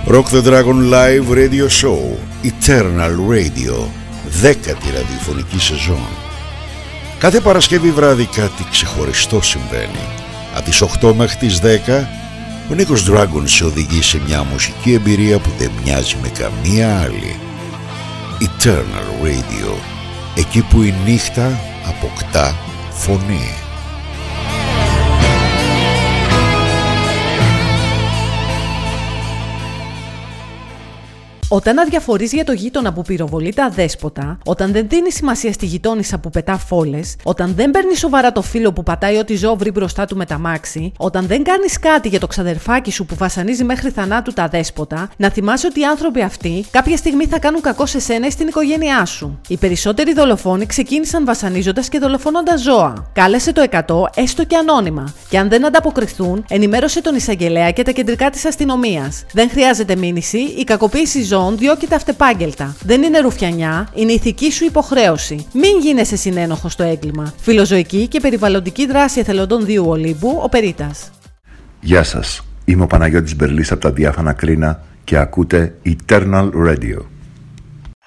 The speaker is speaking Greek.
Rock the Dragon Live Radio Show Eternal Radio, 10η ραδιοφωνική σεζόν. Κάθε Παρασκευή βράδυ κάτι ξεχωριστό συμβαίνει. Από τις 8 μέχρι τις 10 ο Νίκος Dragon σε οδηγεί σε μια μουσική εμπειρία που δεν μοιάζει με καμία άλλη. Eternal Radio, εκεί που η νύχτα αποκτά φωνή. Όταν αδιαφορείς για το γείτονα που πυροβολεί τα αδέσποτα, όταν δεν δίνεις σημασία στη γειτόνισσα που πετά φόλες, όταν δεν παίρνεις σοβαρά το φίλο που πατάει ό,τι ζώο βρει μπροστά του με τα μάξι, όταν δεν κάνεις κάτι για το ξαδερφάκι σου που βασανίζει μέχρι θανάτου τα αδέσποτα, να θυμάσαι ότι οι άνθρωποι αυτοί κάποια στιγμή θα κάνουν κακό σε σένα ή στην οικογένειά σου. Οι περισσότεροι δολοφόνοι ξεκίνησαν βασανίζοντας και δολοφονώντας ζώα. Κάλεσε το 100 έστω και ανώνυμα. Και αν δεν ανταποκριθούν, ενημέρωσε τον εισαγγελέα και τα κεντρικά της αστυνομίας. Δεν χρειάζεται μήνυση, η κακοποίηση ζώων διώκεται αυτεπάγγελτα. Δεν είναι ρουφιανιά, είναι ηθική σου υποχρέωση. Μην γίνεσαι συνένοχος στο έγκλημα. Φιλοζωική και περιβαλλοντική δράση εθελοντών Δίου Ολύμπου, ο Περίτας. Γεια σας. Είμαι ο Παναγιώτης Μπερλής από τα Διάφανα Κρίνα και ακούτε Eternal Radio.